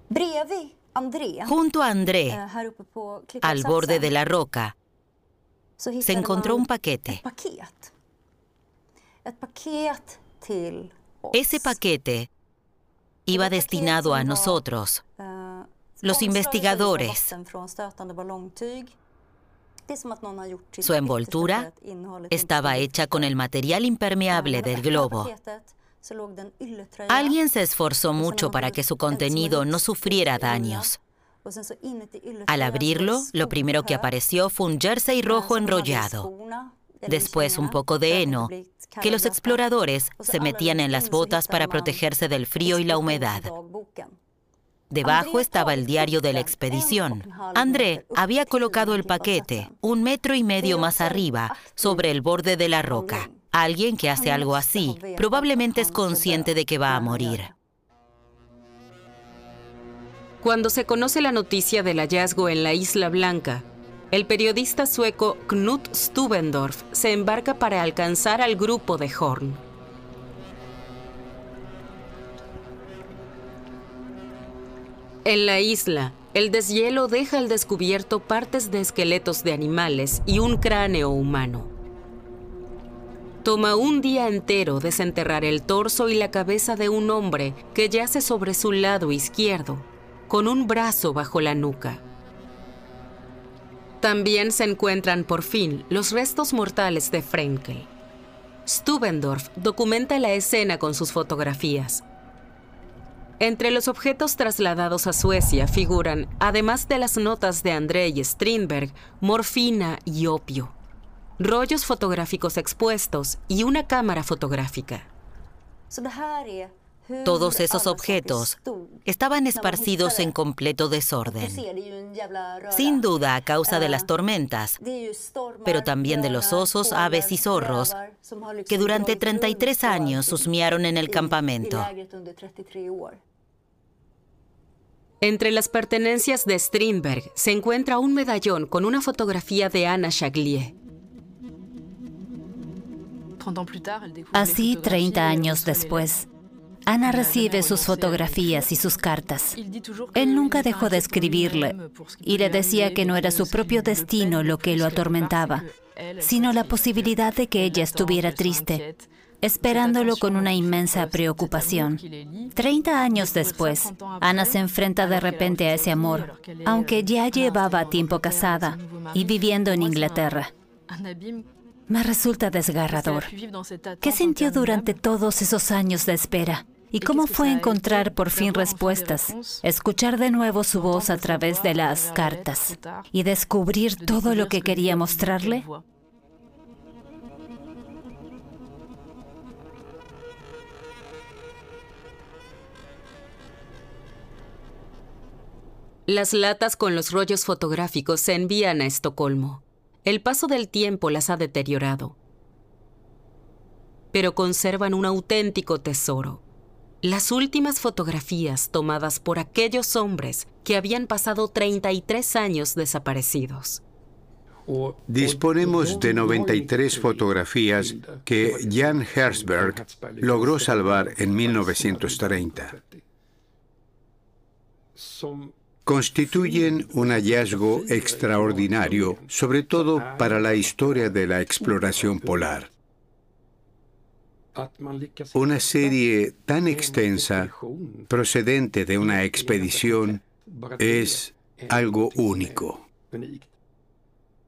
Junto a André, al borde de la roca, se encontró un paquete. Ese paquete iba destinado a nosotros, los investigadores. Su envoltura estaba hecha con el material impermeable del globo. Alguien se esforzó mucho para que su contenido no sufriera daños. Al abrirlo, lo primero que apareció fue un jersey rojo enrollado. Después un poco de heno, que los exploradores se metían en las botas para protegerse del frío y la humedad. Debajo estaba el diario de la expedición. André había colocado el paquete 1,5 metros más arriba, sobre el borde de la roca. Alguien que hace algo así probablemente es consciente de que va a morir. Cuando se conoce la noticia del hallazgo en la Isla Blanca, el periodista sueco Knut Stubendorf se embarca para alcanzar al grupo de Horn. En la isla, el deshielo deja al descubierto partes de esqueletos de animales y un cráneo humano. Toma un día entero desenterrar el torso y la cabeza de un hombre que yace sobre su lado izquierdo, con un brazo bajo la nuca. También se encuentran por fin los restos mortales de Frenkel. Stubendorf documenta la escena con sus fotografías. Entre los objetos trasladados a Suecia figuran, además de las notas de André y Strindberg, morfina y opio, rollos fotográficos expuestos y una cámara fotográfica. Todos esos objetos estaban esparcidos en completo desorden. Sin duda a causa de las tormentas, pero también de los osos, aves y zorros que durante 33 años husmearon en el campamento. Entre las pertenencias de Strindberg se encuentra un medallón con una fotografía de Anna Jaglier. Así, 30 años después, Ana recibe sus fotografías y sus cartas. Él nunca dejó de escribirle y le decía que no era su propio destino lo que lo atormentaba, sino la posibilidad de que ella estuviera triste, esperándolo con una inmensa preocupación. 30 años después, Ana se enfrenta de repente a ese amor, aunque ya llevaba tiempo casada y viviendo en Inglaterra. Me resulta desgarrador. ¿Qué sintió durante todos esos años de espera? ¿Y cómo fue encontrar por fin respuestas? Escuchar de nuevo su voz a través de las cartas y descubrir todo lo que quería mostrarle. Las latas con los rollos fotográficos se envían a Estocolmo. El paso del tiempo las ha deteriorado, pero conservan un auténtico tesoro. Las últimas fotografías tomadas por aquellos hombres que habían pasado 33 años desaparecidos. Disponemos de 93 fotografías que Jan Herzberg logró salvar en 1930. Constituyen un hallazgo extraordinario, sobre todo para la historia de la exploración polar. Una serie tan extensa, procedente de una expedición, es algo único.